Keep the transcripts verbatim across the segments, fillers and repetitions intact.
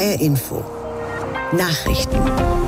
R Info Nachrichten.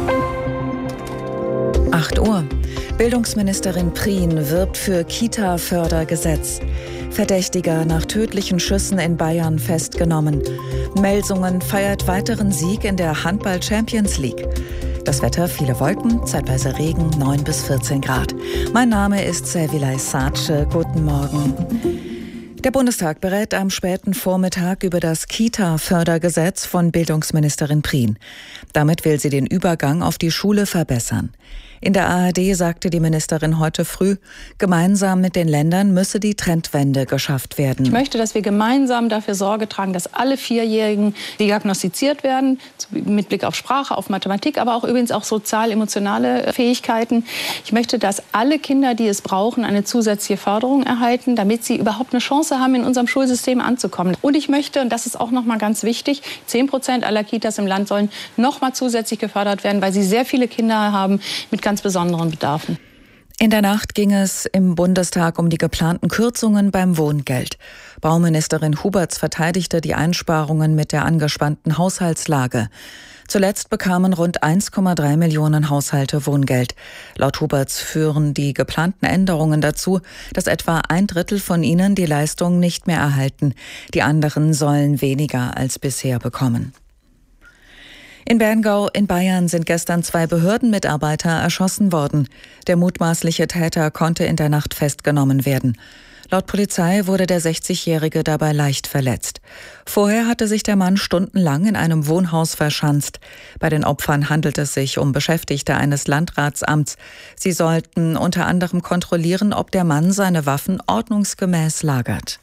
acht Uhr. Bildungsministerin Prien wirbt für Kita-Fördergesetz. Verdächtiger nach tödlichen Schüssen in Bayern festgenommen. Melsungen feiert weiteren Sieg in der Handball-Champions League. Das Wetter, viele Wolken, zeitweise Regen, neun bis vierzehn Grad. Mein Name ist Servilay Sace. Guten Morgen. Der Bundestag berät am späten Vormittag über das Kita-Fördergesetz von Bildungsministerin Prien. Damit will sie den Übergang auf die Schule verbessern. In der A R D sagte die Ministerin heute früh, gemeinsam mit den Ländern müsse die Trendwende geschafft werden. Ich möchte, dass wir gemeinsam dafür Sorge tragen, dass alle Vierjährigen diagnostiziert werden, mit Blick auf Sprache, auf Mathematik, aber auch übrigens auch sozial-emotionale Fähigkeiten. Ich möchte, dass alle Kinder, die es brauchen, eine zusätzliche Förderung erhalten, damit sie überhaupt eine Chance haben, in unserem Schulsystem anzukommen. Und ich möchte, und das ist auch noch mal ganz wichtig, zehn Prozent aller Kitas im Land sollen noch mal zusätzlich gefördert werden, weil sie sehr viele Kinder haben mit ganz besonderen Bedarfen. In der Nacht ging es im Bundestag um die geplanten Kürzungen beim Wohngeld. Bauministerin Huberts verteidigte die Einsparungen mit der angespannten Haushaltslage. Zuletzt bekamen rund eins Komma drei Millionen Haushalte Wohngeld. Laut Huberts führen die geplanten Änderungen dazu, dass etwa ein Drittel von ihnen die Leistung nicht mehr erhalten. Die anderen sollen weniger als bisher bekommen. In Berngau in Bayern sind gestern zwei Behördenmitarbeiter erschossen worden. Der mutmaßliche Täter konnte in der Nacht festgenommen werden. Laut Polizei wurde der sechzigjährige dabei leicht verletzt. Vorher hatte sich der Mann stundenlang in einem Wohnhaus verschanzt. Bei den Opfern handelt es sich um Beschäftigte eines Landratsamts. Sie sollten unter anderem kontrollieren, ob der Mann seine Waffen ordnungsgemäß lagert.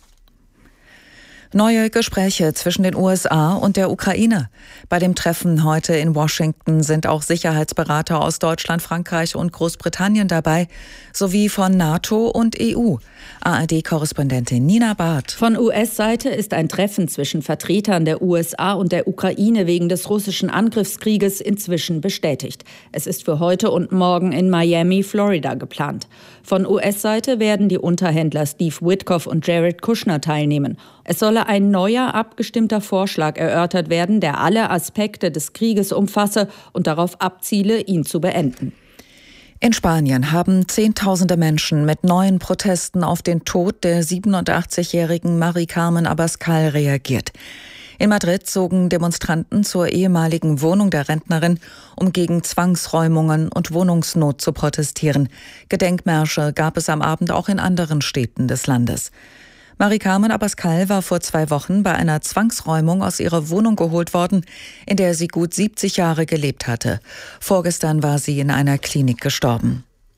Neue Gespräche zwischen den U S A und der Ukraine. Bei dem Treffen heute in Washington sind auch Sicherheitsberater aus Deutschland, Frankreich und Großbritannien dabei, sowie von NATO und E U. A R D-Korrespondentin Nina Barth. Von U S-Seite ist ein Treffen zwischen Vertretern der U S A und der Ukraine wegen des russischen Angriffskrieges inzwischen bestätigt. Es ist für heute und morgen in Miami, Florida geplant. Von U S-Seite werden die Unterhändler Steve Witkoff und Jared Kushner teilnehmen. Es solle ein neuer, abgestimmter Vorschlag erörtert werden, der alle Aspekte des Krieges umfasse und darauf abziele, ihn zu beenden. In Spanien haben Zehntausende Menschen mit neuen Protesten auf den Tod der siebenundachtzigjährigen Mari Carmen Abascal reagiert. In Madrid zogen Demonstranten zur ehemaligen Wohnung der Rentnerin, um gegen Zwangsräumungen und Wohnungsnot zu protestieren. Gedenkmärsche gab es am Abend auch in anderen Städten des Landes. Mari Carmen Abascal war vor zwei Wochen bei einer Zwangsräumung aus ihrer Wohnung geholt worden, in der sie gut siebzig Jahre gelebt hatte. Vorgestern war sie in einer Klinik gestorben.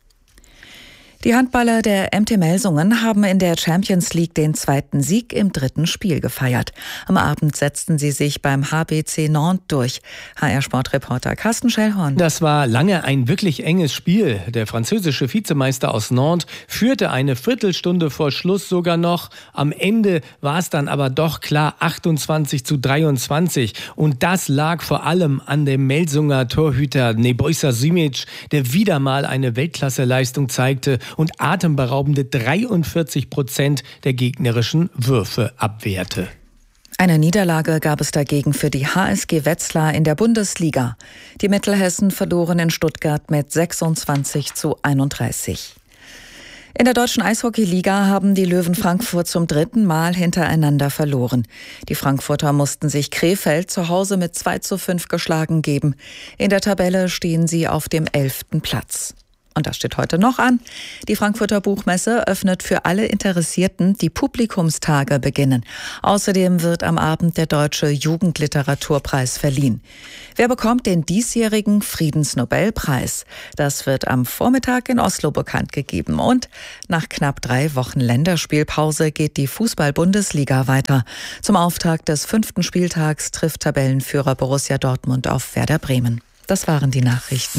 Die Handballer der M T Melsungen haben in der Champions League den zweiten Sieg im dritten Spiel gefeiert. Am Abend setzten sie sich beim H B C Nantes durch. H R-Sportreporter Carsten Schellhorn. Das war lange ein wirklich enges Spiel. Der französische Vizemeister aus Nantes führte eine Viertelstunde vor Schluss sogar noch. Am Ende war es dann aber doch klar achtundzwanzig zu dreiundzwanzig. Und das lag vor allem an dem Melsunger Torhüter Nebojša Simic, der wieder mal eine Weltklasseleistung zeigte und atemberaubende dreiundvierzig Prozent der gegnerischen Würfe abwehrte. Eine Niederlage gab es dagegen für die H S G Wetzlar in der Bundesliga. Die Mittelhessen verloren in Stuttgart mit sechsundzwanzig zu einunddreißig. In der deutschen Eishockeyliga haben die Löwen Frankfurt zum dritten Mal hintereinander verloren. Die Frankfurter mussten sich Krefeld zu Hause mit zwei zu fünf geschlagen geben. In der Tabelle stehen sie auf dem elften Platz. Und das steht heute noch an. Die Frankfurter Buchmesse öffnet für alle Interessierten, die Publikumstage beginnen. Außerdem wird am Abend der Deutsche Jugendliteraturpreis verliehen. Wer bekommt den diesjährigen Friedensnobelpreis? Das wird am Vormittag in Oslo bekannt gegeben. Und nach knapp drei Wochen Länderspielpause geht die Fußball-Bundesliga weiter. Zum Auftakt des fünften Spieltags trifft Tabellenführer Borussia Dortmund auf Werder Bremen. Das waren die Nachrichten.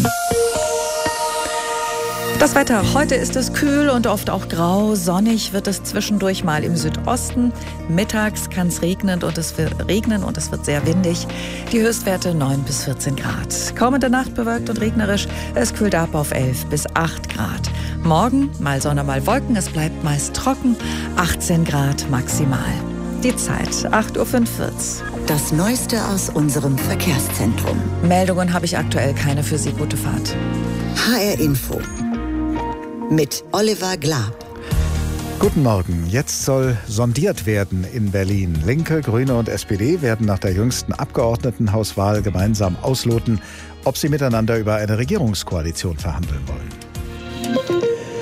Das Wetter. Heute ist es kühl und oft auch grau. Sonnig wird es zwischendurch mal im Südosten. Mittags kann es regnen und es wird regnen und es wird sehr windig. Die Höchstwerte neun bis vierzehn Grad. Kommende Nacht bewölkt und regnerisch. Es kühlt ab auf elf bis acht Grad. Morgen mal Sonne, mal Wolken. Es bleibt meist trocken. achtzehn Grad maximal. Die Zeit, acht Uhr fünfundvierzig. Das Neueste aus unserem Verkehrszentrum. Meldungen habe ich aktuell keine für Sie. Gute Fahrt. H R Info mit Oliver Glab. Guten Morgen. Jetzt soll sondiert werden in Berlin. Linke, Grüne und S P D werden nach der jüngsten Abgeordnetenhauswahl gemeinsam ausloten, ob sie miteinander über eine Regierungskoalition verhandeln wollen.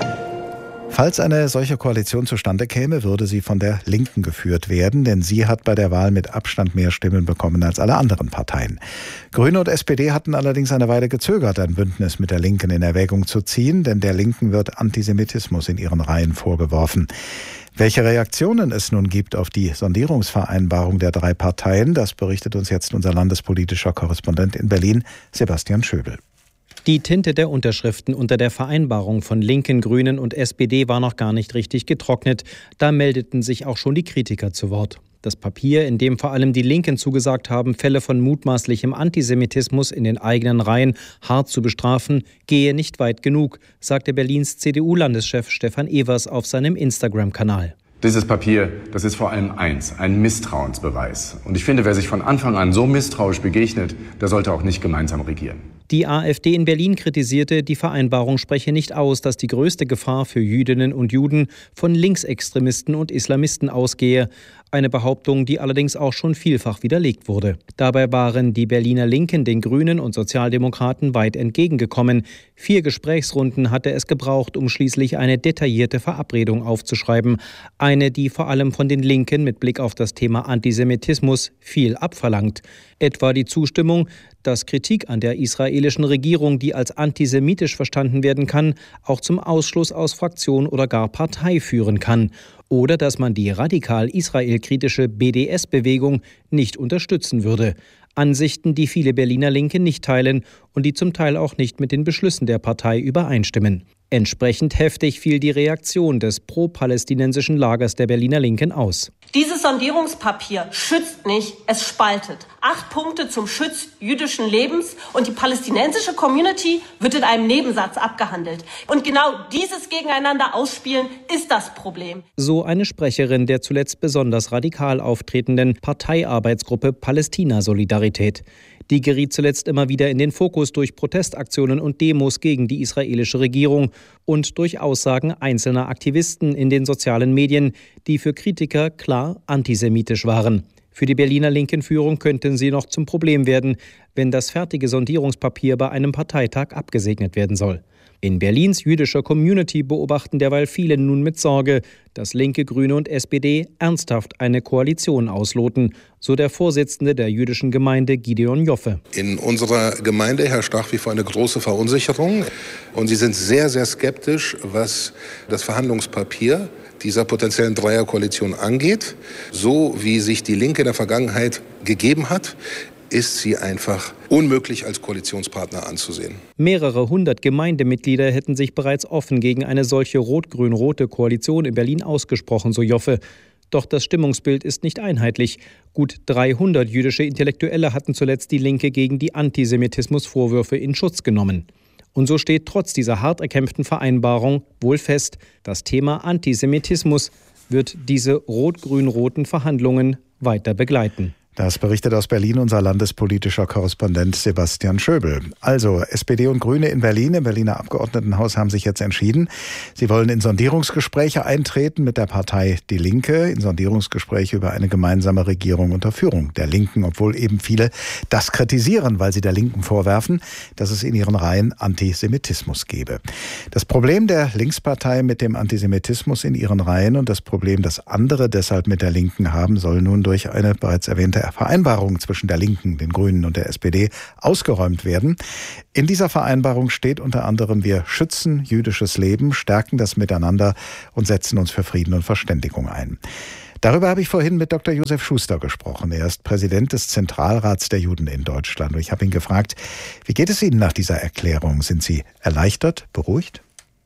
Falls eine solche Koalition zustande käme, würde sie von der Linken geführt werden, denn sie hat bei der Wahl mit Abstand mehr Stimmen bekommen als alle anderen Parteien. Grüne und S P D hatten allerdings eine Weile gezögert, ein Bündnis mit der Linken in Erwägung zu ziehen, denn der Linken wird Antisemitismus in ihren Reihen vorgeworfen. Welche Reaktionen es nun gibt auf die Sondierungsvereinbarung der drei Parteien, das berichtet uns jetzt unser landespolitischer Korrespondent in Berlin, Sebastian Schöbel. Die Tinte der Unterschriften unter der Vereinbarung von Linken, Grünen und S P D war noch gar nicht richtig getrocknet. Da meldeten sich auch schon die Kritiker zu Wort. Das Papier, in dem vor allem die Linken zugesagt haben, Fälle von mutmaßlichem Antisemitismus in den eigenen Reihen hart zu bestrafen, gehe nicht weit genug, sagte Berlins C D U-Landeschef Stefan Evers auf seinem Instagram-Kanal. Dieses Papier, das ist vor allem eins, ein Misstrauensbeweis. Und ich finde, wer sich von Anfang an so misstrauisch begegnet, der sollte auch nicht gemeinsam regieren. Die AfD in Berlin kritisierte, die Vereinbarung spreche nicht aus, dass die größte Gefahr für Jüdinnen und Juden von Linksextremisten und Islamisten ausgehe. Eine Behauptung, die allerdings auch schon vielfach widerlegt wurde. Dabei waren die Berliner Linken den Grünen und Sozialdemokraten weit entgegengekommen. Vier Gesprächsrunden hatte es gebraucht, um schließlich eine detaillierte Verabredung aufzuschreiben. Eine, die vor allem von den Linken mit Blick auf das Thema Antisemitismus viel abverlangt. Etwa die Zustimmung, dass Kritik an der israelischen Regierung, die als antisemitisch verstanden werden kann, auch zum Ausschluss aus Fraktion oder gar Partei führen kann. Oder dass man die radikal israelkritische B D S-Bewegung nicht unterstützen würde. Ansichten, die viele Berliner Linke nicht teilen und die zum Teil auch nicht mit den Beschlüssen der Partei übereinstimmen. Entsprechend heftig fiel die Reaktion des pro-palästinensischen Lagers der Berliner Linken aus. Dieses Sondierungspapier schützt nicht, es spaltet. Acht Punkte zum Schutz jüdischen Lebens und die palästinensische Community wird in einem Nebensatz abgehandelt. Und genau dieses Gegeneinander ausspielen ist das Problem. So eine Sprecherin der zuletzt besonders radikal auftretenden Parteiarbeitsgruppe Palästina-Solidarität. Die geriet zuletzt immer wieder in den Fokus durch Protestaktionen und Demos gegen die israelische Regierung und durch Aussagen einzelner Aktivisten in den sozialen Medien, die für Kritiker klar antisemitisch waren. Für die Berliner Linken-Führung könnten sie noch zum Problem werden, wenn das fertige Sondierungspapier bei einem Parteitag abgesegnet werden soll. In Berlins jüdischer Community beobachten derweil viele nun mit Sorge, dass Linke, Grüne und S P D ernsthaft eine Koalition ausloten, so der Vorsitzende der jüdischen Gemeinde Gideon Joffe. In unserer Gemeinde herrscht nach wie vor eine große Verunsicherung und sie sind sehr, sehr skeptisch, was das Verhandlungspapier dieser potenziellen Dreierkoalition angeht. So wie sich die Linke in der Vergangenheit gegeben hat, ist sie einfach unmöglich als Koalitionspartner anzusehen. Mehrere hundert Gemeindemitglieder hätten sich bereits offen gegen eine solche rot-grün-rote Koalition in Berlin ausgesprochen, so Joffe. Doch das Stimmungsbild ist nicht einheitlich. Gut dreihundert jüdische Intellektuelle hatten zuletzt die Linke gegen die Antisemitismusvorwürfe in Schutz genommen. Und so steht trotz dieser hart erkämpften Vereinbarung wohl fest, das Thema Antisemitismus wird diese rot-grün-roten Verhandlungen weiter begleiten. Das berichtet aus Berlin unser landespolitischer Korrespondent Sebastian Schöbel. Also S P D und Grüne in Berlin, im Berliner Abgeordnetenhaus, haben sich jetzt entschieden. Sie wollen in Sondierungsgespräche eintreten mit der Partei Die Linke, in Sondierungsgespräche über eine gemeinsame Regierung unter Führung der Linken, obwohl eben viele das kritisieren, weil sie der Linken vorwerfen, dass es in ihren Reihen Antisemitismus gebe. Das Problem der Linkspartei mit dem Antisemitismus in ihren Reihen und das Problem, das andere deshalb mit der Linken haben, soll nun durch eine bereits erwähnte Vereinbarung zwischen der Linken, den Grünen und der S P D ausgeräumt werden. In dieser Vereinbarung steht unter anderem: Wir schützen jüdisches Leben, stärken das Miteinander und setzen uns für Frieden und Verständigung ein. Darüber habe ich vorhin mit Doktor Josef Schuster gesprochen. Er ist Präsident des Zentralrats der Juden in Deutschland. Und ich habe ihn gefragt, wie geht es Ihnen nach dieser Erklärung? Sind Sie erleichtert, beruhigt?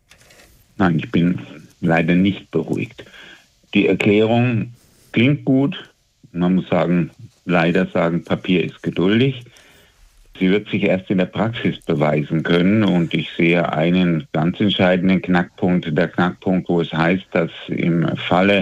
Nein, ich bin leider nicht beruhigt. Die Erklärung klingt gut. Man muss sagen, leider sagen, Papier ist geduldig. Sie wird sich erst in der Praxis beweisen können und ich sehe einen ganz entscheidenden Knackpunkt, der Knackpunkt, wo es heißt, dass im Falle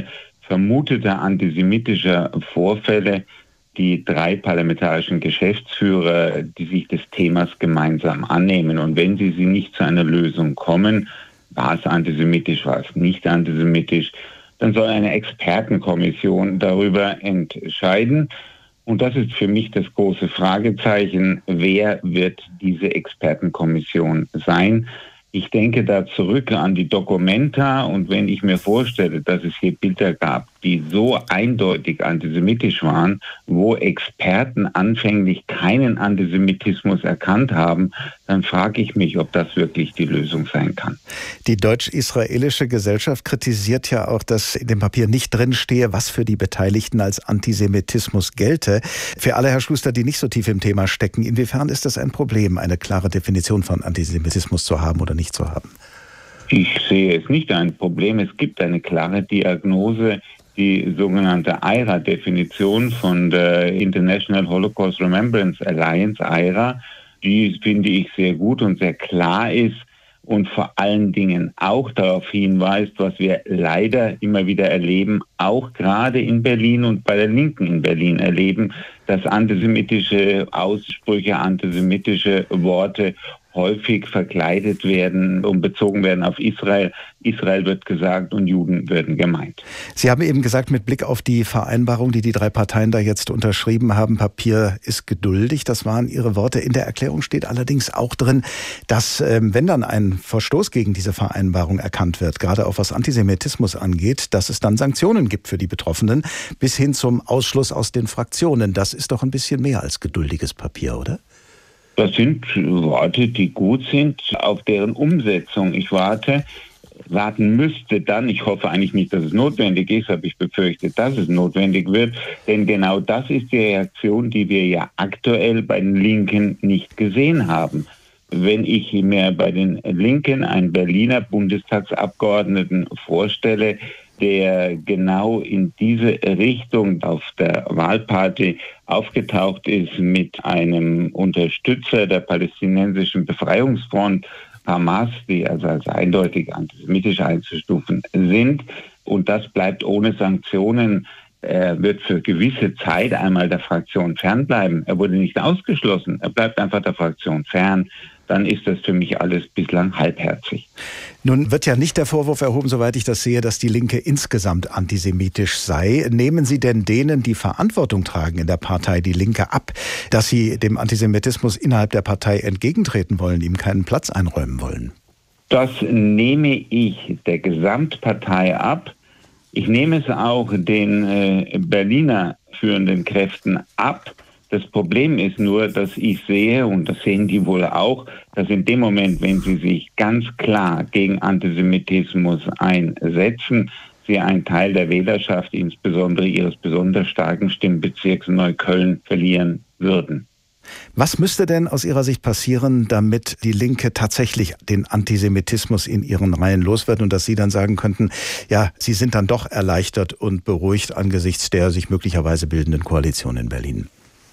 vermuteter antisemitischer Vorfälle die drei parlamentarischen Geschäftsführer, die sich des Themas gemeinsam annehmen. Und wenn sie, sie nicht zu einer Lösung kommen, war es antisemitisch, war es nicht antisemitisch, dann soll eine Expertenkommission darüber entscheiden. Und das ist für mich das große Fragezeichen. Wer wird diese Expertenkommission sein? Ich denke da zurück an die Documenta, und wenn ich mir vorstelle, dass es hier Bilder gab, die so eindeutig antisemitisch waren, wo Experten anfänglich keinen Antisemitismus erkannt haben, dann frage ich mich, ob das wirklich die Lösung sein kann. Die deutsch-israelische Gesellschaft kritisiert ja auch, dass in dem Papier nicht drinstehe, was für die Beteiligten als Antisemitismus gelte. Für alle, Herr Schuster, die nicht so tief im Thema stecken, inwiefern ist das ein Problem, eine klare Definition von Antisemitismus zu haben oder nicht zu haben? Ich sehe es nicht ein Problem. Es gibt eine klare Diagnose, die sogenannte I R A-Definition von der International Holocaust Remembrance Alliance, I R A, die finde ich sehr gut und sehr klar ist und vor allen Dingen auch darauf hinweist, was wir leider immer wieder erleben, auch gerade in Berlin und bei der Linken in Berlin erleben, dass antisemitische Aussprüche, antisemitische Worte häufig verkleidet werden und bezogen werden auf Israel. Israel wird gesagt und Juden werden gemeint. Sie haben eben gesagt, mit Blick auf die Vereinbarung, die die drei Parteien da jetzt unterschrieben haben, Papier ist geduldig. Das waren Ihre Worte. In der Erklärung steht allerdings auch drin, dass, ähm, wenn dann ein Verstoß gegen diese Vereinbarung erkannt wird, gerade auch was Antisemitismus angeht, dass es dann Sanktionen gibt für die Betroffenen, bis hin zum Ausschluss aus den Fraktionen. Das ist doch ein bisschen mehr als geduldiges Papier, oder? Das sind Worte, die gut sind, auf deren Umsetzung ich warte, warten müsste dann. Ich hoffe eigentlich nicht, dass es notwendig ist, aber ich befürchte, dass es notwendig wird. Denn genau das ist die Reaktion, die wir ja aktuell bei den Linken nicht gesehen haben. Wenn ich mir bei den Linken einen Berliner Bundestagsabgeordneten vorstelle, der genau in diese Richtung auf der Wahlparty aufgetaucht ist mit einem Unterstützer der palästinensischen Befreiungsfront, Hamas, die also als eindeutig antisemitisch einzustufen sind. Und das bleibt ohne Sanktionen. Er wird für gewisse Zeit einmal der Fraktion fernbleiben. Er wurde nicht ausgeschlossen. Er bleibt einfach der Fraktion fern. Dann ist das für mich alles bislang halbherzig. Nun wird ja nicht der Vorwurf erhoben, soweit ich das sehe, dass die Linke insgesamt antisemitisch sei. Nehmen Sie denn denen, die Verantwortung tragen in der Partei Die Linke, ab, dass sie dem Antisemitismus innerhalb der Partei entgegentreten wollen, ihm keinen Platz einräumen wollen? Das nehme ich der Gesamtpartei ab. Ich nehme es auch den äh, Berliner führenden Kräften ab. Das Problem ist nur, dass ich sehe, und das sehen die wohl auch, dass in dem Moment, wenn sie sich ganz klar gegen Antisemitismus einsetzen, sie einen Teil der Wählerschaft, insbesondere ihres besonders starken Stimmbezirks Neukölln, verlieren würden. Was müsste denn aus Ihrer Sicht passieren, damit die Linke tatsächlich den Antisemitismus in ihren Reihen los wird und dass Sie dann sagen könnten, ja, Sie sind dann doch erleichtert und beruhigt angesichts der sich möglicherweise bildenden Koalition in Berlin?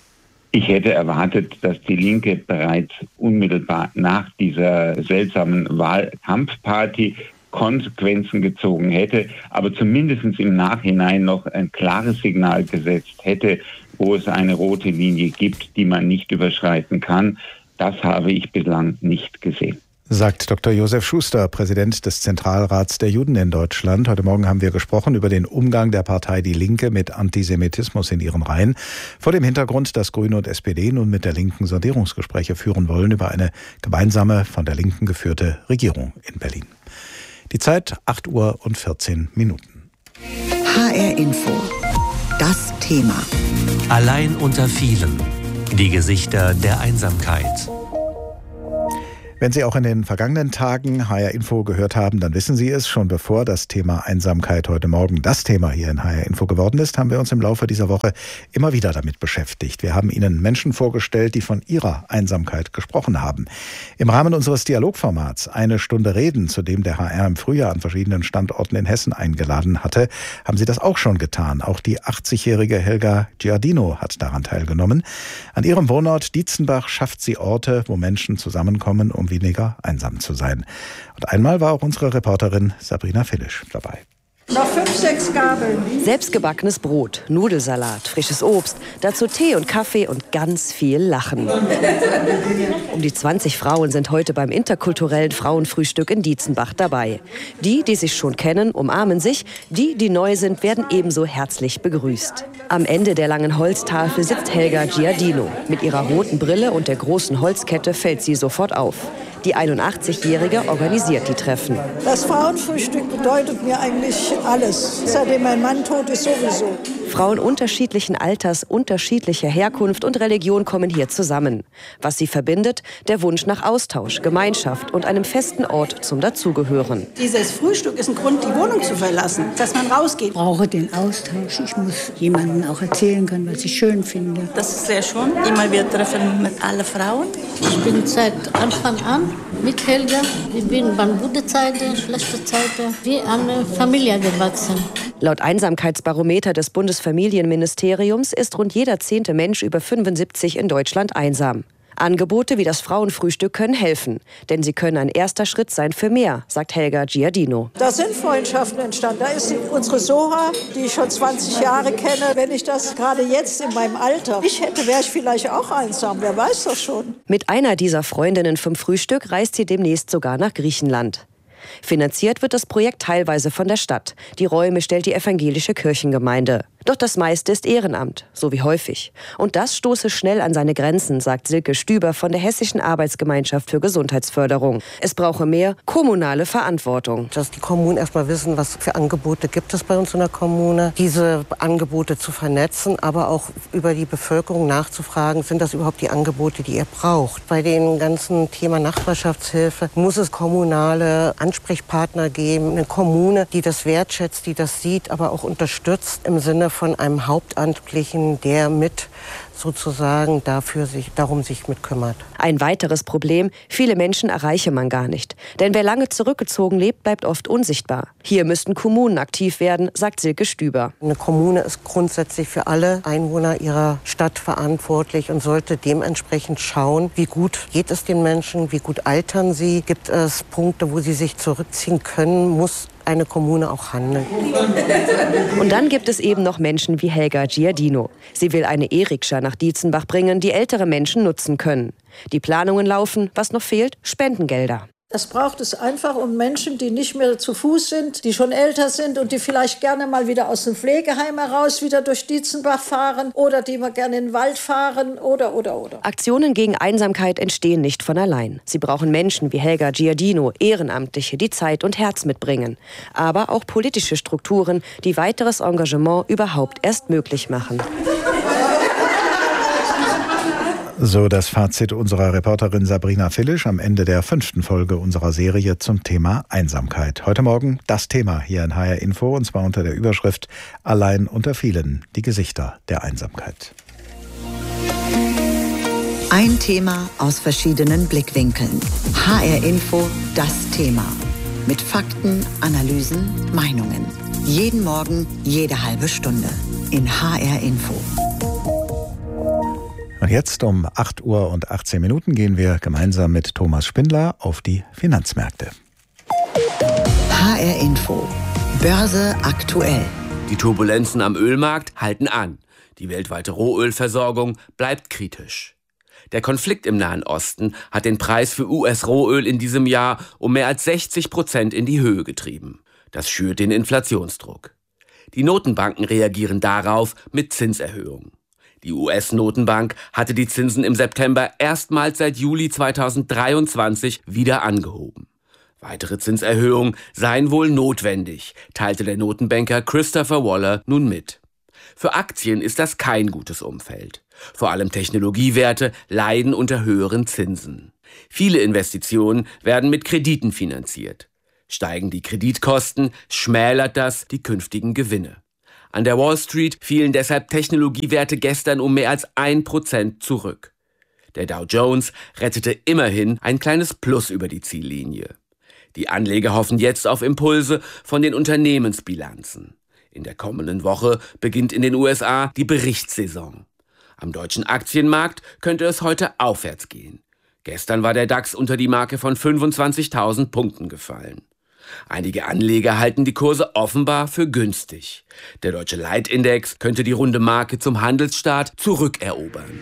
Ich hätte erwartet, dass die Linke bereits unmittelbar nach dieser seltsamen Wahlkampfparty Konsequenzen gezogen hätte, aber zumindest im Nachhinein noch ein klares Signal gesetzt hätte, wo es eine rote Linie gibt, die man nicht überschreiten kann. Das habe ich bislang nicht gesehen. Sagt Doktor Josef Schuster, Präsident des Zentralrats der Juden in Deutschland. Heute Morgen haben wir gesprochen über den Umgang der Partei Die Linke mit Antisemitismus in ihren Reihen. Vor dem Hintergrund, dass Grüne und S P D nun mit der Linken Sondierungsgespräche führen wollen über eine gemeinsame, von der Linken geführte Regierung in Berlin. Die Zeit acht Uhr und vierzehn Minuten. H R Info. Das Thema. Allein unter vielen. Die Gesichter der Einsamkeit. Wenn Sie auch in den vergangenen Tagen H R Info gehört haben, dann wissen Sie es. Schon bevor das Thema Einsamkeit heute Morgen das Thema hier in H R Info geworden ist, haben wir uns im Laufe dieser Woche immer wieder damit beschäftigt. Wir haben Ihnen Menschen vorgestellt, die von ihrer Einsamkeit gesprochen haben. Im Rahmen unseres Dialogformats Eine Stunde Reden, zu dem der H R im Frühjahr an verschiedenen Standorten in Hessen eingeladen hatte, haben Sie das auch schon getan. Auch die achtzigjährige Helga Giardino hat daran teilgenommen. An ihrem Wohnort Dietzenbach schafft sie Orte, wo Menschen zusammenkommen, um weniger einsam zu sein. Und einmal war auch unsere Reporterin Sabrina Filisch dabei. Noch fünf, sechs Gabeln. Selbstgebackenes Brot, Nudelsalat, frisches Obst, dazu Tee und Kaffee und ganz viel Lachen. Um die zwanzig Frauen sind heute beim interkulturellen Frauenfrühstück in Dietzenbach dabei. Die, die sich schon kennen, umarmen sich. Die, die neu sind, werden ebenso herzlich begrüßt. Am Ende der langen Holztafel sitzt Helga Giardino. Mit ihrer roten Brille und der großen Holzkette fällt sie sofort auf. Die einundachtzigjährige organisiert die Treffen. Das Frauenfrühstück bedeutet mir eigentlich alles. Seitdem mein Mann tot ist, sowieso. Frauen unterschiedlichen Alters, unterschiedlicher Herkunft und Religion kommen hier zusammen. Was sie verbindet, der Wunsch nach Austausch, Gemeinschaft und einem festen Ort zum Dazugehören. Dieses Frühstück ist ein Grund, die Wohnung zu verlassen, dass man rausgeht. Ich brauche den Austausch. Ich muss jemandem auch erzählen können, was ich schön finde. Das ist sehr schön. Immer wir treffen mit allen Frauen. Ich bin seit Anfang an mit Helga. Wir sind bei guten Zeiten, schlechten Zeiten, wie eine Familie gewachsen. Laut Einsamkeitsbarometer des Bundesfamilienministeriums ist rund jeder zehnte Mensch über fünfundsiebzig in Deutschland einsam. Angebote wie das Frauenfrühstück können helfen, denn sie können ein erster Schritt sein für mehr, sagt Helga Giardino. Da sind Freundschaften entstanden. Da ist unsere Soha, die ich schon zwanzig Jahre kenne. Wenn ich das gerade jetzt in meinem Alter nicht hätte, wäre ich vielleicht auch einsam. Wer weiß das schon. Mit einer dieser Freundinnen vom Frühstück reist sie demnächst sogar nach Griechenland. Finanziert wird das Projekt teilweise von der Stadt. Die Räume stellt die evangelische Kirchengemeinde. Doch das meiste ist Ehrenamt, so wie häufig. Und das stoße schnell an seine Grenzen, sagt Silke Stüber von der Hessischen Arbeitsgemeinschaft für Gesundheitsförderung. Es brauche mehr kommunale Verantwortung. Dass die Kommunen erstmal wissen, was für Angebote gibt es bei uns in der Kommune. Diese Angebote zu vernetzen, aber auch über die Bevölkerung nachzufragen, sind das überhaupt die Angebote, die ihr braucht. Bei dem ganzen Thema Nachbarschaftshilfe muss es kommunale Ansprechpartner geben, eine Kommune, die das wertschätzt, die das sieht, aber auch unterstützt im Sinne von einem Hauptamtlichen, der mit sozusagen dafür sich, darum sich mit kümmert. Ein weiteres Problem, viele Menschen erreiche man gar nicht. Denn wer lange zurückgezogen lebt, bleibt oft unsichtbar. Hier müssten Kommunen aktiv werden, sagt Silke Stüber. Eine Kommune ist grundsätzlich für alle Einwohner ihrer Stadt verantwortlich und sollte dementsprechend schauen, wie gut geht es den Menschen, wie gut altern sie, gibt es Punkte, wo sie sich zurückziehen können, muss eine Kommune auch handeln. Und dann gibt es eben noch Menschen wie Helga Giardino. Sie will eine E-Rikscha nach Dietzenbach bringen, die ältere Menschen nutzen können. Die Planungen laufen, was noch fehlt? Spendengelder. Das braucht es einfach, um Menschen, die nicht mehr zu Fuß sind, die schon älter sind und die vielleicht gerne mal wieder aus dem Pflegeheim heraus wieder durch Dietzenbach fahren oder die mal gerne in den Wald fahren oder, oder, oder. Aktionen gegen Einsamkeit entstehen nicht von allein. Sie brauchen Menschen wie Helga Giardino, Ehrenamtliche, die Zeit und Herz mitbringen. Aber auch politische Strukturen, die weiteres Engagement überhaupt erst möglich machen. So das Fazit unserer Reporterin Sabrina Fillisch am Ende der fünften Folge unserer Serie zum Thema Einsamkeit. Heute Morgen das Thema hier in H R Info, und zwar unter der Überschrift Allein unter vielen, die Gesichter der Einsamkeit. Ein Thema aus verschiedenen Blickwinkeln. H R Info, das Thema. Mit Fakten, Analysen, Meinungen. Jeden Morgen, jede halbe Stunde. In H R Info. Und jetzt um acht Uhr und achtzehn Minuten gehen wir gemeinsam mit Thomas Spindler auf die Finanzmärkte. H R Info. Börse aktuell. Die Turbulenzen am Ölmarkt halten an. Die weltweite Rohölversorgung bleibt kritisch. Der Konflikt im Nahen Osten hat den Preis für U S-Rohöl in diesem Jahr um mehr als sechzig Prozent in die Höhe getrieben. Das schürt den Inflationsdruck. Die Notenbanken reagieren darauf mit Zinserhöhungen. Die U S-Notenbank hatte die Zinsen im September erstmals seit Juli zweitausenddreiundzwanzig wieder angehoben. Weitere Zinserhöhungen seien wohl notwendig, teilte der Notenbanker Christopher Waller nun mit. Für Aktien ist das kein gutes Umfeld. Vor allem Technologiewerte leiden unter höheren Zinsen. Viele Investitionen werden mit Krediten finanziert. Steigen die Kreditkosten, schmälert das die künftigen Gewinne. An der Wall Street fielen deshalb Technologiewerte gestern um mehr als ein Prozent zurück. Der Dow Jones rettete immerhin ein kleines Plus über die Ziellinie. Die Anleger hoffen jetzt auf Impulse von den Unternehmensbilanzen. In der kommenden Woche beginnt in den U S A die Berichtssaison. Am deutschen Aktienmarkt könnte es heute aufwärts gehen. Gestern war der DAX unter die Marke von fünfundzwanzigtausend Punkten gefallen. Einige Anleger halten die Kurse offenbar für günstig. Der deutsche Leitindex könnte die runde Marke zum Handelsstart zurückerobern.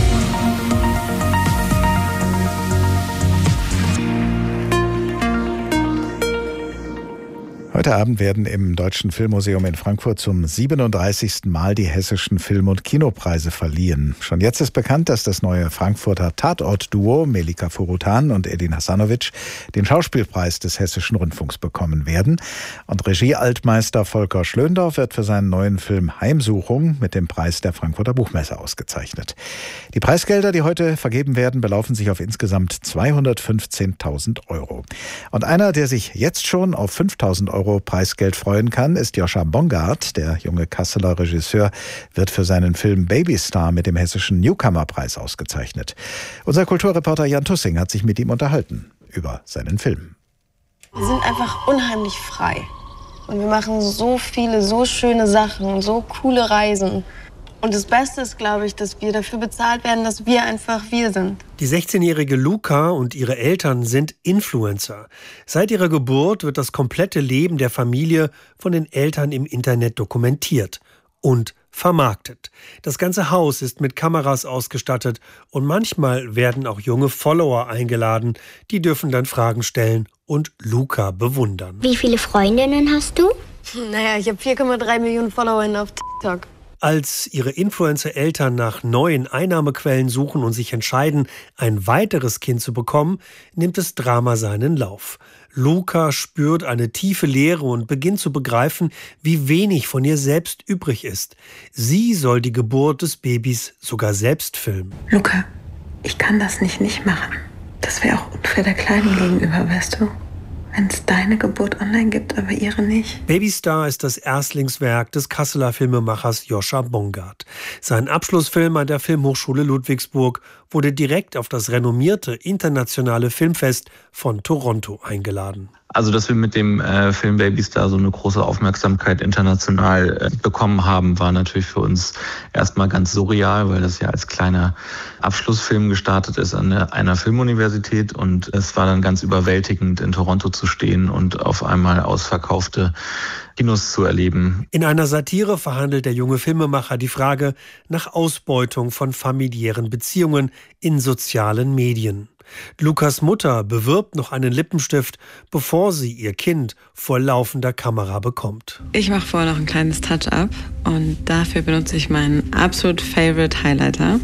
Heute Abend werden im Deutschen Filmmuseum in Frankfurt zum siebenunddreißigsten Mal die hessischen Film- und Kinopreise verliehen. Schon jetzt ist bekannt, dass das neue Frankfurter Tatort-Duo Melika Furutan und Edin Hasanovic den Schauspielpreis des Hessischen Rundfunks bekommen werden. Und Regie-Altmeister Volker Schlöndorff wird für seinen neuen Film Heimsuchung mit dem Preis der Frankfurter Buchmesse ausgezeichnet. Die Preisgelder, die heute vergeben werden, belaufen sich auf insgesamt zweihundertfünfzehntausend Euro. Und einer, der sich jetzt schon auf fünftausend Euro Preisgeld freuen kann, ist Joscha Bongard. Der junge Kasseler Regisseur wird für seinen Film Babystar mit dem Hessischen Newcomer-Preis ausgezeichnet. Unser Kulturreporter Jan Tussing hat sich mit ihm unterhalten über seinen Film. Wir sind einfach unheimlich frei. Und wir machen so viele, so schöne Sachen und so coole Reisen. Und das Beste ist, glaube ich, dass wir dafür bezahlt werden, dass wir einfach wir sind. Die sechzehnjährige Luca und ihre Eltern sind Influencer. Seit ihrer Geburt wird das komplette Leben der Familie von den Eltern im Internet dokumentiert und vermarktet. Das ganze Haus ist mit Kameras ausgestattet und manchmal werden auch junge Follower eingeladen. Die dürfen dann Fragen stellen und Luca bewundern. Wie viele Freundinnen hast du? Naja, ich habe vier Komma drei Millionen Follower auf TikTok. Als ihre Influencer-Eltern nach neuen Einnahmequellen suchen und sich entscheiden, ein weiteres Kind zu bekommen, nimmt das Drama seinen Lauf. Luca spürt eine tiefe Leere und beginnt zu begreifen, wie wenig von ihr selbst übrig ist. Sie soll die Geburt des Babys sogar selbst filmen. Luca, ich kann das nicht nicht machen. Das wäre auch unfair der Kleinen gegenüber, weißt du? Wenn es deine Geburt online gibt, aber ihre nicht. Babystar ist das Erstlingswerk des Kasseler Filmemachers Joscha Bongard. Sein Abschlussfilm an der Filmhochschule Ludwigsburg wurde direkt auf das renommierte internationale Filmfest von Toronto eingeladen. Also, dass wir mit dem äh, Film Babystar so eine große Aufmerksamkeit international äh, bekommen haben, war natürlich für uns erstmal ganz surreal, weil das ja als kleiner Abschlussfilm gestartet ist an der, einer Filmuniversität. Und es war dann ganz überwältigend, in Toronto zu stehen und auf einmal ausverkaufte Kinos zu erleben. In einer Satire verhandelt der junge Filmemacher die Frage nach Ausbeutung von familiären Beziehungen in sozialen Medien. Lukas Mutter bewirbt noch einen Lippenstift, bevor sie ihr Kind vor laufender Kamera bekommt. Ich mache vorher noch ein kleines Touch-up und dafür benutze ich meinen absolut favorite Highlighter,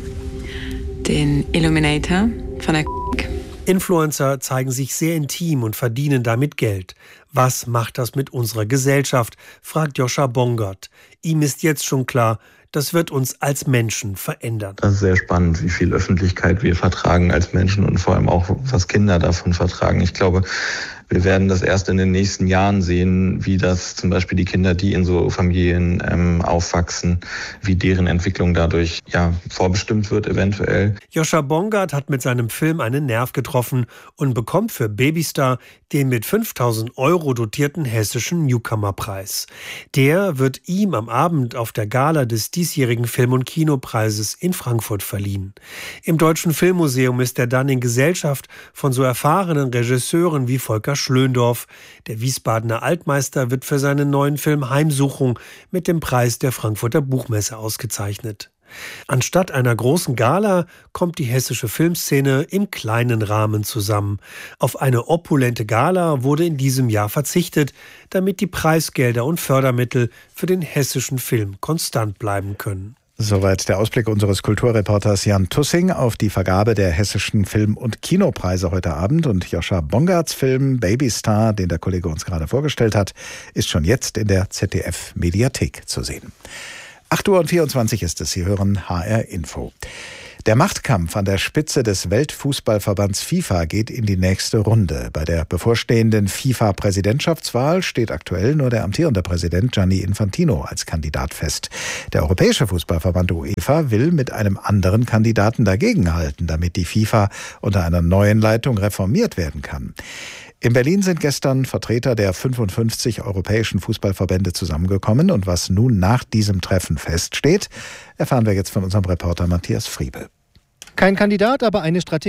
den Illuminator von der Influencer zeigen sich sehr intim und verdienen damit Geld. Was macht das mit unserer Gesellschaft, fragt Joscha Bongard. Ihm ist jetzt schon klar, das wird uns als Menschen verändern. Das ist sehr spannend, wie viel Öffentlichkeit wir vertragen als Menschen und vor allem auch, was Kinder davon vertragen. Ich glaube, wir werden das erst in den nächsten Jahren sehen, wie das zum Beispiel die Kinder, die in so Familien ähm, aufwachsen, wie deren Entwicklung dadurch ja vorbestimmt wird eventuell. Joscha Bongard hat mit seinem Film einen Nerv getroffen und bekommt für Babystar den mit fünftausend Euro dotierten Hessischen Newcomer-Preis. Der wird ihm am Abend auf der Gala des diesjährigen Film- und Kinopreises in Frankfurt verliehen. Im Deutschen Filmmuseum ist er dann in Gesellschaft von so erfahrenen Regisseuren wie Volker Schlöndorff. Der Wiesbadener Altmeister wird für seinen neuen Film Heimsuchung mit dem Preis der Frankfurter Buchmesse ausgezeichnet. Anstatt einer großen Gala kommt die hessische Filmszene im kleinen Rahmen zusammen. Auf eine opulente Gala wurde in diesem Jahr verzichtet, damit die Preisgelder und Fördermittel für den hessischen Film konstant bleiben können. Soweit der Ausblick unseres Kulturreporters Jan Tussing auf die Vergabe der hessischen Film- und Kinopreise heute Abend. Und Joscha Bongards Film Babystar, den der Kollege uns gerade vorgestellt hat, ist schon jetzt in der Z D F-Mediathek zu sehen. acht Uhr vierundzwanzig ist es. Sie hören H R Info. Der Machtkampf an der Spitze des Weltfußballverbands FIFA geht in die nächste Runde. Bei der bevorstehenden FIFA-Präsidentschaftswahl steht aktuell nur der amtierende Präsident Gianni Infantino als Kandidat fest. Der Europäische Fußballverband UEFA will mit einem anderen Kandidaten dagegenhalten, damit die FIFA unter einer neuen Leitung reformiert werden kann. In Berlin sind gestern Vertreter der fünfundfünfzig europäischen Fußballverbände zusammengekommen. Und was nun nach diesem Treffen feststeht, erfahren wir jetzt von unserem Reporter Matthias Friebe. Kein Kandidat, aber eine Strategie.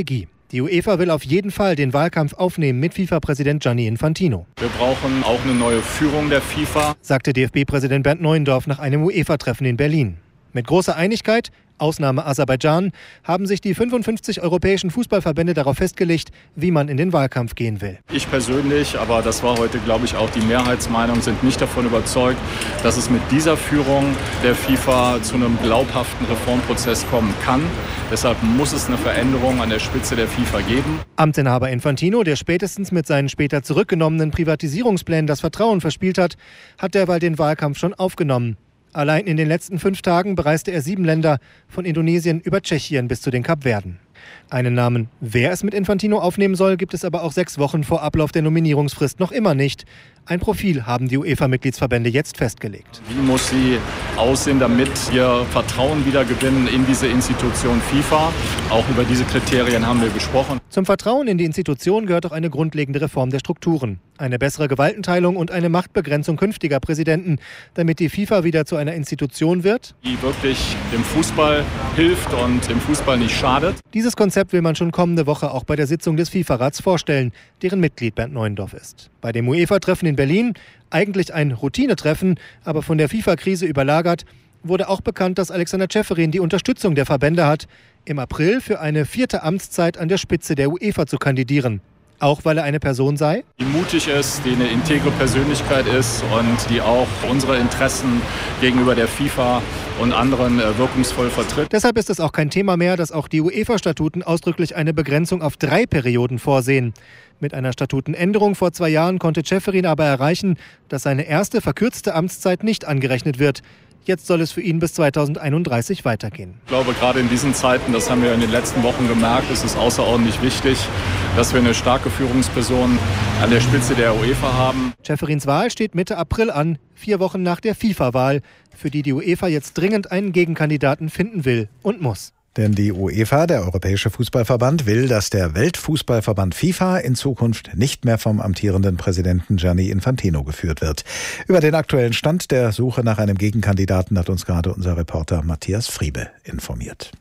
Die UEFA will auf jeden Fall den Wahlkampf aufnehmen mit FIFA-Präsident Gianni Infantino. Wir brauchen auch eine neue Führung der FIFA, sagte D F B-Präsident Bernd Neuendorf nach einem UEFA-Treffen in Berlin. Mit großer Einigkeit, Ausnahme Aserbaidschan, haben sich die fünfundfünfzig europäischen Fußballverbände darauf festgelegt, wie man in den Wahlkampf gehen will. Ich persönlich, aber das war heute, glaube ich, auch die Mehrheitsmeinung, sind nicht davon überzeugt, dass es mit dieser Führung der FIFA zu einem glaubhaften Reformprozess kommen kann. Deshalb muss es eine Veränderung an der Spitze der FIFA geben. Amtsinhaber Infantino, der spätestens mit seinen später zurückgenommenen Privatisierungsplänen das Vertrauen verspielt hat, hat derweil den Wahlkampf schon aufgenommen. Allein in den letzten fünf Tagen bereiste er sieben Länder, von Indonesien über Tschechien bis zu den Kapverden. Einen Namen, wer es mit Infantino aufnehmen soll, gibt es aber auch sechs Wochen vor Ablauf der Nominierungsfrist noch immer nicht. Ein Profil haben die UEFA-Mitgliedsverbände jetzt festgelegt. Wie muss sie aussehen, damit wir Vertrauen wieder gewinnen in diese Institution FIFA? Auch über diese Kriterien haben wir gesprochen. Zum Vertrauen in die Institution gehört auch eine grundlegende Reform der Strukturen. Eine bessere Gewaltenteilung und eine Machtbegrenzung künftiger Präsidenten, damit die FIFA wieder zu einer Institution wird, die wirklich dem Fußball hilft und dem Fußball nicht schadet. Dieses Konzept will man schon kommende Woche auch bei der Sitzung des FIFA-Rats vorstellen, deren Mitglied Bernd Neuendorf ist. Bei dem UEFA-Treffen in Berlin, eigentlich ein Routinetreffen, aber von der FIFA-Krise überlagert, wurde auch bekannt, dass Alexander Ceferin die Unterstützung der Verbände hat, im April für eine vierte Amtszeit an der Spitze der UEFA zu kandidieren. Auch weil er eine Person sei, die mutig ist, die eine integre Persönlichkeit ist und die auch unsere Interessen gegenüber der FIFA und anderen wirkungsvoll vertritt. Deshalb ist es auch kein Thema mehr, dass auch die UEFA-Statuten ausdrücklich eine Begrenzung auf drei Perioden vorsehen. Mit einer Statutenänderung vor zwei Jahren konnte Ceferin aber erreichen, dass seine erste verkürzte Amtszeit nicht angerechnet wird. Jetzt soll es für ihn bis zweitausendeinunddreißig weitergehen. Ich glaube, gerade in diesen Zeiten, das haben wir in den letzten Wochen gemerkt, ist es außerordentlich wichtig, dass wir eine starke Führungsperson an der Spitze der UEFA haben. Ceferins Wahl steht Mitte April an, vier Wochen nach der FIFA-Wahl, für die die UEFA jetzt dringend einen Gegenkandidaten finden will und muss. Denn die UEFA, der Europäische Fußballverband, will, dass der Weltfußballverband FIFA in Zukunft nicht mehr vom amtierenden Präsidenten Gianni Infantino geführt wird. Über den aktuellen Stand der Suche nach einem Gegenkandidaten hat uns gerade unser Reporter Matthias Friebe informiert.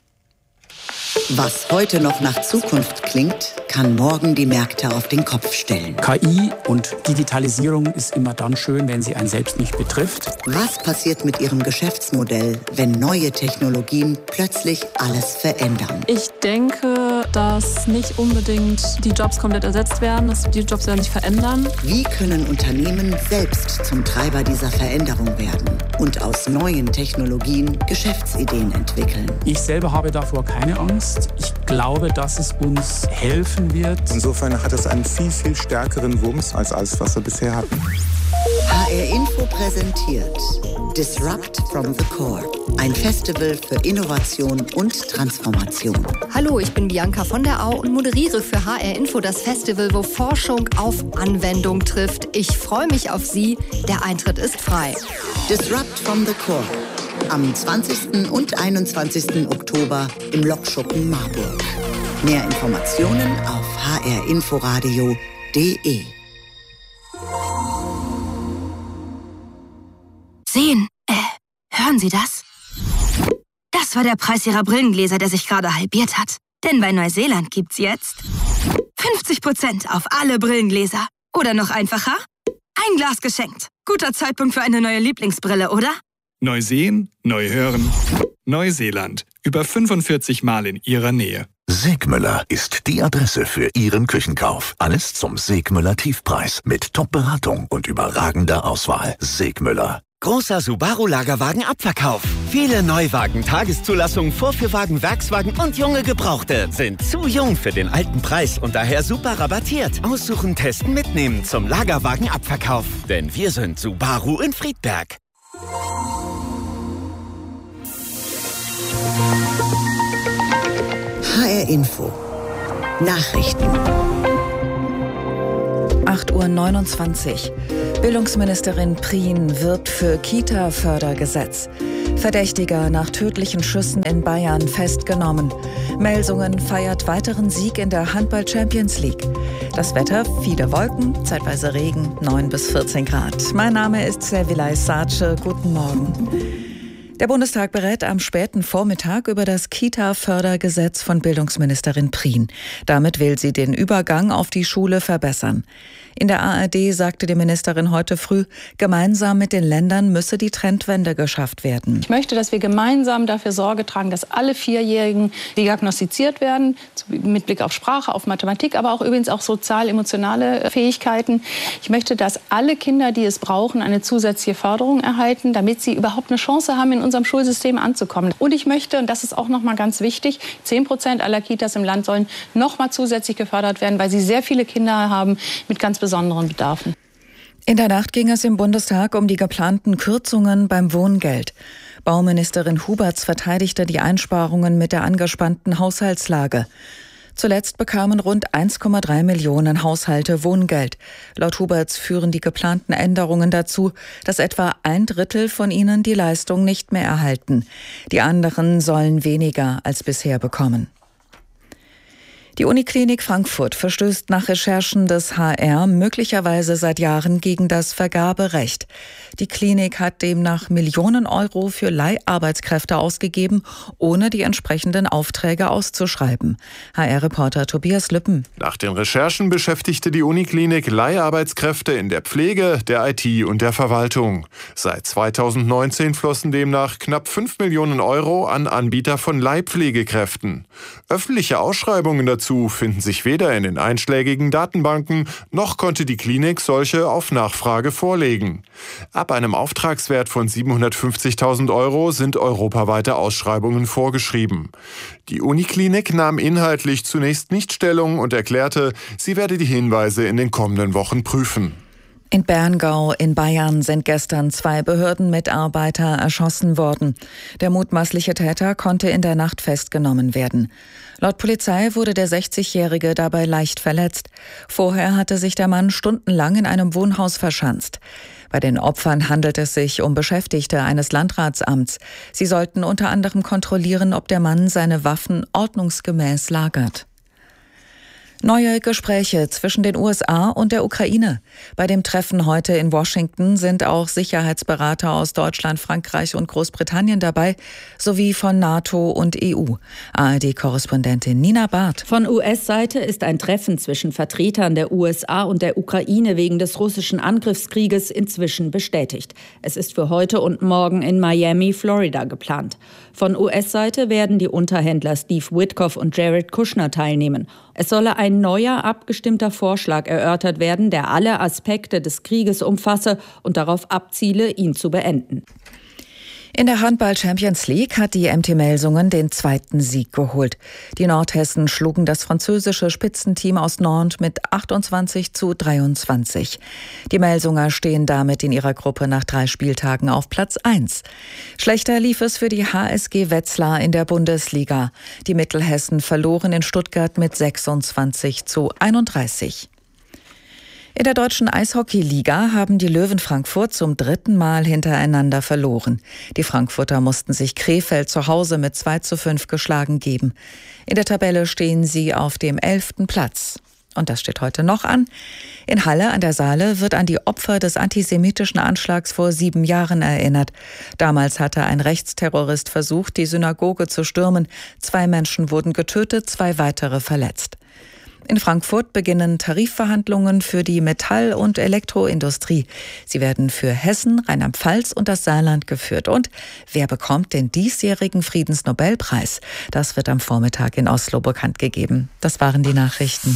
Was heute noch nach Zukunft klingt, kann morgen die Märkte auf den Kopf stellen. K I und Digitalisierung ist immer dann schön, wenn sie einen selbst nicht betrifft. Was passiert mit Ihrem Geschäftsmodell, wenn neue Technologien plötzlich alles verändern? Ich denke, dass nicht unbedingt die Jobs komplett ersetzt werden, dass die Jobs werden sich verändern. Wie können Unternehmen selbst zum Treiber dieser Veränderung werden und aus neuen Technologien Geschäftsideen entwickeln? Ich selber habe davor keine Angst. Ich glaube, dass es uns helfen wird. Insofern hat es einen viel, viel stärkeren Wumms als alles, was wir bisher hatten. H R Info präsentiert Disrupt from the Core, ein Festival für Innovation und Transformation. Hallo, ich bin Bianca von der Au und moderiere für H R Info das Festival, wo Forschung auf Anwendung trifft. Ich freue mich auf Sie. Der Eintritt ist frei. Disrupt from the Core. Am zwanzigsten und einundzwanzigsten Oktober im Lokschuppen Marburg. Mehr Informationen auf h r inforadio punkt de. Sehen, äh, hören Sie das? Das war der Preis Ihrer Brillengläser, der sich gerade halbiert hat. Denn bei Neuseeland gibt's jetzt fünfzig Prozent auf alle Brillengläser. Oder noch einfacher, ein Glas geschenkt. Guter Zeitpunkt für eine neue Lieblingsbrille, oder? Neu sehen, neu hören. Neuseeland. Über fünfundvierzig Mal in Ihrer Nähe. Segmüller ist die Adresse für Ihren Küchenkauf. Alles zum Segmüller Tiefpreis. Mit Top-Beratung und überragender Auswahl. Segmüller. Großer Subaru-Lagerwagen-Abverkauf. Viele Neuwagen, Tageszulassungen, Vorführwagen, Werkswagen und junge Gebrauchte sind zu jung für den alten Preis und daher super rabattiert. Aussuchen, testen, mitnehmen zum Lagerwagen-Abverkauf. Denn wir sind Subaru in Friedberg. H R Info. Nachrichten. acht Uhr neunundzwanzig. Bildungsministerin Prien wirbt für Kita-Fördergesetz. Verdächtiger nach tödlichen Schüssen in Bayern festgenommen. Melsungen feiert weiteren Sieg in der Handball-Champions League. Das Wetter, viele Wolken, zeitweise Regen, neun bis vierzehn Grad. Mein Name ist Servilay Sace. Guten Morgen. Der Bundestag berät am späten Vormittag über das Kita-Fördergesetz von Bildungsministerin Prien. Damit will sie den Übergang auf die Schule verbessern. In der A R D sagte die Ministerin heute früh, gemeinsam mit den Ländern müsse die Trendwende geschafft werden. Ich möchte, dass wir gemeinsam dafür Sorge tragen, dass alle Vierjährigen diagnostiziert werden, mit Blick auf Sprache, auf Mathematik, aber auch übrigens auch sozial-emotionale Fähigkeiten. Ich möchte, dass alle Kinder, die es brauchen, eine zusätzliche Förderung erhalten, damit sie überhaupt eine Chance haben, in unserem Schulsystem anzukommen. Und ich möchte, und das ist auch noch mal ganz wichtig, zehn Prozent aller Kitas im Land sollen noch mal zusätzlich gefördert werden, weil sie sehr viele Kinder haben mit ganz besonderen Bedarfen. In der Nacht ging es im Bundestag um die geplanten Kürzungen beim Wohngeld. Bauministerin Huberts verteidigte die Einsparungen mit der angespannten Haushaltslage. Zuletzt bekamen rund eins Komma drei Millionen Haushalte Wohngeld. Laut Huberts führen die geplanten Änderungen dazu, dass etwa ein Drittel von ihnen die Leistung nicht mehr erhalten. Die anderen sollen weniger als bisher bekommen. Die Uniklinik Frankfurt verstößt nach Recherchen des H R möglicherweise seit Jahren gegen das Vergaberecht. Die Klinik hat demnach Millionen Euro für Leiharbeitskräfte ausgegeben, ohne die entsprechenden Aufträge auszuschreiben. H R-Reporter Tobias Lüppen. Nach den Recherchen beschäftigte die Uniklinik Leiharbeitskräfte in der Pflege, der I T und der Verwaltung. Seit zweitausendneunzehn flossen demnach knapp fünf Millionen Euro an Anbieter von Leihpflegekräften. Öffentliche Ausschreibungen dazu finden sich weder in den einschlägigen Datenbanken, noch konnte die Klinik solche auf Nachfrage vorlegen. Ab einem Auftragswert von siebenhundertfünfzigtausend Euro sind europaweite Ausschreibungen vorgeschrieben. Die Uniklinik nahm inhaltlich zunächst nicht Stellung und erklärte, sie werde die Hinweise in den kommenden Wochen prüfen. In Berngau in Bayern sind gestern zwei Behördenmitarbeiter erschossen worden. Der mutmaßliche Täter konnte in der Nacht festgenommen werden. Laut Polizei wurde der sechzigjährige dabei leicht verletzt. Vorher hatte sich der Mann stundenlang in einem Wohnhaus verschanzt. Bei den Opfern handelt es sich um Beschäftigte eines Landratsamts. Sie sollten unter anderem kontrollieren, ob der Mann seine Waffen ordnungsgemäß lagert. Neue Gespräche zwischen den U S A und der Ukraine. Bei dem Treffen heute in Washington sind auch Sicherheitsberater aus Deutschland, Frankreich und Großbritannien dabei, sowie von NATO und E U. A R D-Korrespondentin Nina Barth. Von U S-Seite ist ein Treffen zwischen Vertretern der U S A und der Ukraine wegen des russischen Angriffskrieges inzwischen bestätigt. Es ist für heute und morgen in Miami, Florida geplant. Von U S-Seite werden die Unterhändler Steve Witkoff und Jared Kushner teilnehmen. Es solle ein neuer, abgestimmter Vorschlag erörtert werden, der alle Aspekte des Krieges umfasse und darauf abziele, ihn zu beenden. In der Handball-Champions League hat die M T Melsungen den zweiten Sieg geholt. Die Nordhessen schlugen das französische Spitzenteam aus Nantes mit achtundzwanzig zu dreiundzwanzig. Die Melsunger stehen damit in ihrer Gruppe nach drei Spieltagen auf Platz eins. Schlechter lief es für die H S G Wetzlar in der Bundesliga. Die Mittelhessen verloren in Stuttgart mit sechsundzwanzig zu einunddreißig. In der deutschen Eishockey-Liga haben die Löwen Frankfurt zum dritten Mal hintereinander verloren. Die Frankfurter mussten sich Krefeld zu Hause mit zwei zu fünf geschlagen geben. In der Tabelle stehen sie auf dem elften Platz. Und das steht heute noch an. In Halle an der Saale wird an die Opfer des antisemitischen Anschlags vor sieben Jahren erinnert. Damals hatte ein Rechtsterrorist versucht, die Synagoge zu stürmen. Zwei Menschen wurden getötet, zwei weitere verletzt. In Frankfurt beginnen Tarifverhandlungen für die Metall- und Elektroindustrie. Sie werden für Hessen, Rheinland-Pfalz und das Saarland geführt. Und wer bekommt den diesjährigen Friedensnobelpreis? Das wird am Vormittag in Oslo bekannt gegeben. Das waren die Nachrichten.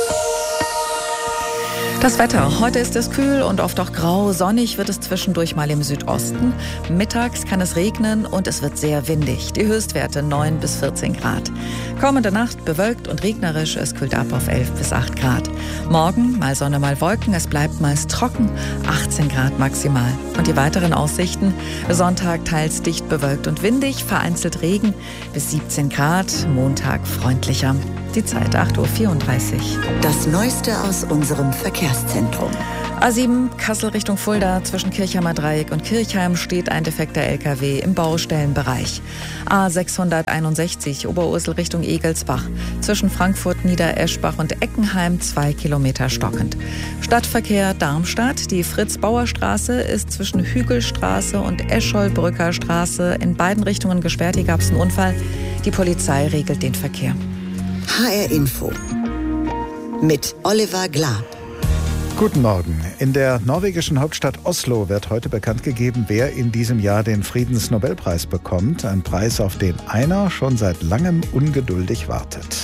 Das Wetter. Heute ist es kühl und oft auch grau. Sonnig wird es zwischendurch mal im Südosten. Mittags kann es regnen und es wird sehr windig. Die Höchstwerte neun bis vierzehn Grad. Kommende Nacht bewölkt und regnerisch. Es kühlt ab auf elf bis acht Grad. Morgen mal Sonne, mal Wolken. Es bleibt meist trocken. achtzehn Grad maximal. Und die weiteren Aussichten. Sonntag teils dicht bewölkt und windig. Vereinzelt Regen bis siebzehn Grad. Montag freundlicher. Die Zeit acht Uhr vierunddreißig. Das Neueste aus unserem Verkehrszentrum. A sieben Kassel Richtung Fulda, zwischen Kirchheimer Dreieck und Kirchheim steht ein defekter L K W im Baustellenbereich. A sechshunderteinundsechzig Oberursel Richtung Egelsbach, zwischen Frankfurt, Niedereschbach und Eckenheim zwei Kilometer stockend. Stadtverkehr Darmstadt, die Fritz-Bauer-Straße ist zwischen Hügelstraße und Escholbrücker Straße in beiden Richtungen gesperrt. Hier gab es einen Unfall. Die Polizei regelt den Verkehr. H R Info mit Oliver Glab. Guten Morgen. In der norwegischen Hauptstadt Oslo wird heute bekannt gegeben, wer in diesem Jahr den Friedensnobelpreis bekommt. Ein Preis, auf den einer schon seit langem ungeduldig wartet.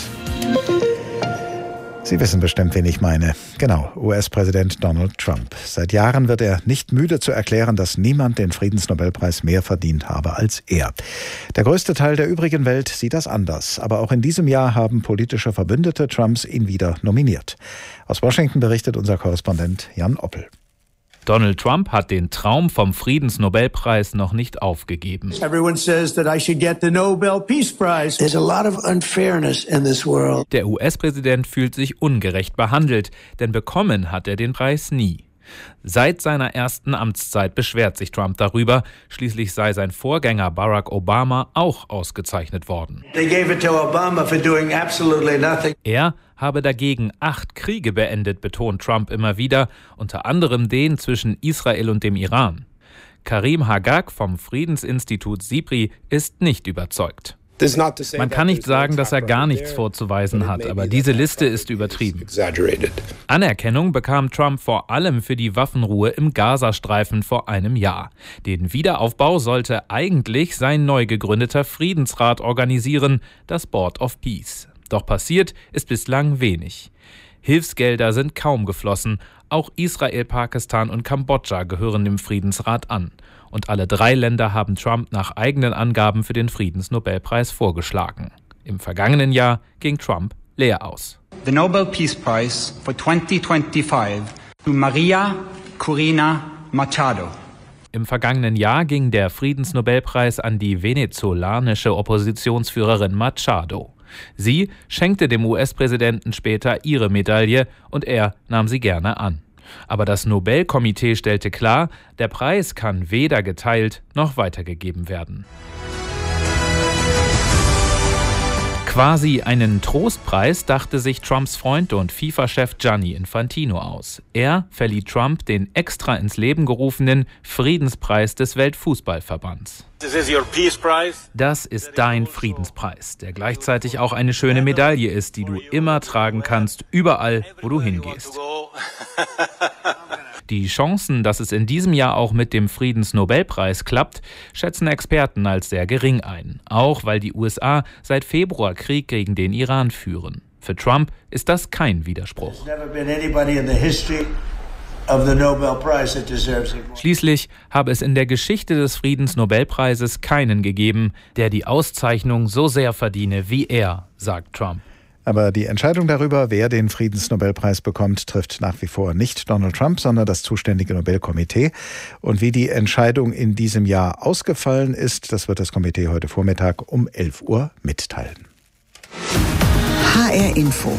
Sie wissen bestimmt, wen ich meine. Genau, U S-Präsident Donald Trump. Seit Jahren wird er nicht müde zu erklären, dass niemand den Friedensnobelpreis mehr verdient habe als er. Der größte Teil der übrigen Welt sieht das anders. Aber auch in diesem Jahr haben politische Verbündete Trumps ihn wieder nominiert. Aus Washington berichtet unser Korrespondent Jan Oppel. Donald Trump hat den Traum vom Friedensnobelpreis noch nicht aufgegeben. Everyone says that I should get the Nobel Peace Prize. There's a lot of unfairness in this world. Der U S-Präsident fühlt sich ungerecht behandelt, denn bekommen hat er den Preis nie. Seit seiner ersten Amtszeit beschwert sich Trump darüber. Schließlich sei sein Vorgänger Barack Obama auch ausgezeichnet worden. They gave it to Obama for doing absolutely nothing. Er habe dagegen acht Kriege beendet, betont Trump immer wieder, unter anderem den zwischen Israel und dem Iran. Karim Hagag vom Friedensinstitut SIPRI ist nicht überzeugt. Man kann nicht sagen, dass er gar nichts vorzuweisen hat, aber diese Liste ist übertrieben. Anerkennung bekam Trump vor allem für die Waffenruhe im Gazastreifen vor einem Jahr. Den Wiederaufbau sollte eigentlich sein neu gegründeter Friedensrat organisieren, das Board of Peace. Doch passiert ist bislang wenig. Hilfsgelder sind kaum geflossen. Auch Israel, Pakistan und Kambodscha gehören dem Friedensrat an. Und alle drei Länder haben Trump nach eigenen Angaben für den Friedensnobelpreis vorgeschlagen. Im vergangenen Jahr ging Trump leer aus. The Nobel Peace Prize for twenty twenty-five to Maria Corina Machado. Im vergangenen Jahr ging der Friedensnobelpreis an die venezolanische Oppositionsführerin Machado. Sie schenkte dem U S-Präsidenten später ihre Medaille und er nahm sie gerne an. Aber das Nobelkomitee stellte klar, der Preis kann weder geteilt noch weitergegeben werden. Quasi einen Trostpreis dachte sich Trumps Freund und FIFA-Chef Gianni Infantino aus. Er verlieh Trump den extra ins Leben gerufenen Friedenspreis des Weltfußballverbands. Das ist dein Friedenspreis, der gleichzeitig auch eine schöne Medaille ist, die du immer tragen kannst, überall, wo du hingehst. Die Chancen, dass es in diesem Jahr auch mit dem Friedensnobelpreis klappt, schätzen Experten als sehr gering ein. Auch weil die U S A seit Februar Krieg gegen den Iran führen. Für Trump ist das kein Widerspruch. Schließlich habe es in der Geschichte des Friedensnobelpreises keinen gegeben, der die Auszeichnung so sehr verdiene wie er, sagt Trump. Aber die Entscheidung darüber, wer den Friedensnobelpreis bekommt, trifft nach wie vor nicht Donald Trump, sondern das zuständige Nobelkomitee. Und wie die Entscheidung in diesem Jahr ausgefallen ist, das wird das Komitee heute Vormittag um elf Uhr mitteilen. H R Info.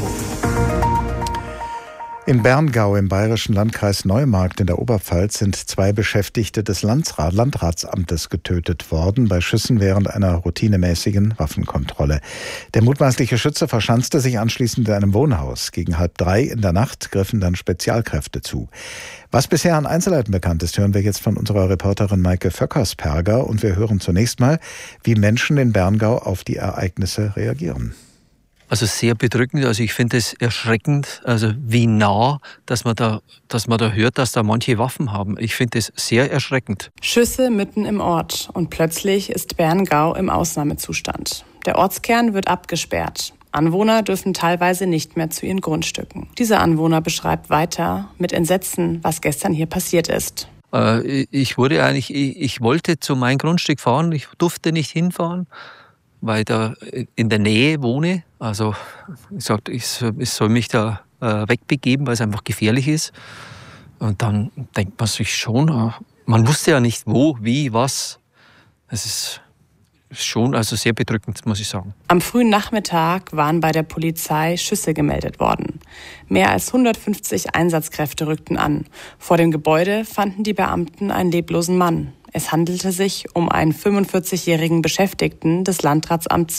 In Berngau im bayerischen Landkreis Neumarkt in der Oberpfalz sind zwei Beschäftigte des Landsrat- Landratsamtes getötet worden bei Schüssen während einer routinemäßigen Waffenkontrolle. Der mutmaßliche Schütze verschanzte sich anschließend in einem Wohnhaus. Gegen halb drei in der Nacht griffen dann Spezialkräfte zu. Was bisher an Einzelheiten bekannt ist, hören wir jetzt von unserer Reporterin Maike Vöckersperger. Und wir hören zunächst mal, wie Menschen in Berngau auf die Ereignisse reagieren. Also sehr bedrückend, also ich finde es erschreckend, also wie nah, dass man da, dass man da hört, dass da manche Waffen haben. Ich finde es sehr erschreckend. Schüsse mitten im Ort und plötzlich ist Berngau im Ausnahmezustand. Der Ortskern wird abgesperrt. Anwohner dürfen teilweise nicht mehr zu ihren Grundstücken. Dieser Anwohner beschreibt weiter mit Entsetzen, was gestern hier passiert ist. Äh, ich wurde eigentlich, ich, ich wollte zu meinem Grundstück fahren, ich durfte nicht hinfahren, weil ich da in der Nähe wohne. Also ich sagte, ich soll mich da äh, wegbegeben, weil es einfach gefährlich ist. Und dann denkt man sich schon, äh, man wusste ja nicht wo, wie, was. Es ist schon also sehr bedrückend, muss ich sagen. Am frühen Nachmittag waren bei der Polizei Schüsse gemeldet worden. Mehr als hundertfünfzig Einsatzkräfte rückten an. Vor dem Gebäude fanden die Beamten einen leblosen Mann. Es handelte sich um einen fünfundvierzigjährigen Beschäftigten des Landratsamts